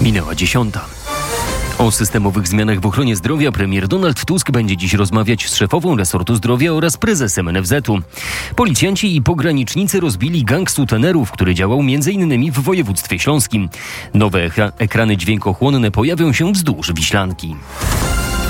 Minęła 10. O systemowych zmianach w ochronie zdrowia premier Donald Tusk będzie dziś rozmawiać z szefową resortu zdrowia oraz prezesem NFZ-u. Policjanci i pogranicznicy rozbili gang sutenerów, który działał m.in. w województwie śląskim. Nowe ekrany dźwiękochłonne pojawią się wzdłuż Wiślanki.